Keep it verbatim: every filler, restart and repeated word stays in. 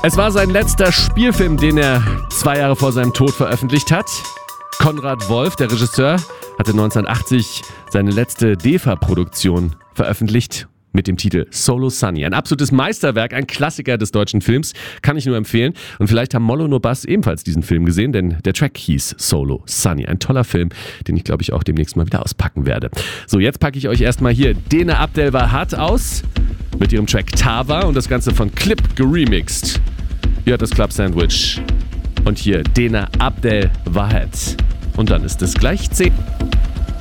Es war sein letzter Spielfilm, den er zwei Jahre vor seinem Tod veröffentlicht hat. Konrad Wolf, der Regisseur, hatte neunzehnhundertachtzig seine letzte D E F A-Produktion veröffentlicht mit dem Titel Solo Sunny. Ein absolutes Meisterwerk, ein Klassiker des deutschen Films, kann ich nur empfehlen. Und vielleicht haben Mollo No Bass ebenfalls diesen Film gesehen, denn der Track hieß Solo Sunny. Ein toller Film, den ich glaube ich auch demnächst mal wieder auspacken werde. So, jetzt packe ich euch erstmal hier Dena Abdel Wahat aus mit ihrem Track Tava und das Ganze von Clip geremixed. Ihr hört das Club Sandwich und hier Dena Abdel Wahat. Und dann ist es gleich zehn.